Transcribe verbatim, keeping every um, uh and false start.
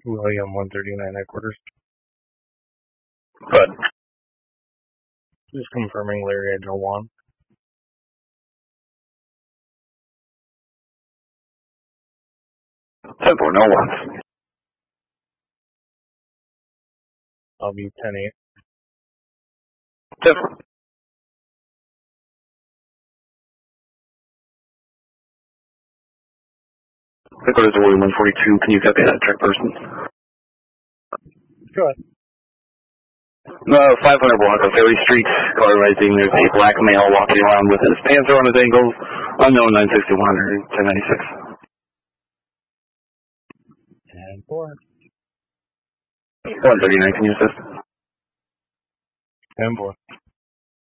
William one thirty-nine headquarters. Good. Just confirming Larry Angel one. ten four, no ones. I'll be ten eight. ten four. Headquarters to William one forty-two, can you copy that check person? Go ahead. No, five hundred block of Ferry Street, car rising. There's a black male walking around with his pants around his ankles. Unknown nine sixty one hundred, ten ninety-six. ten four. one thirty-nine, can you assist? ten four.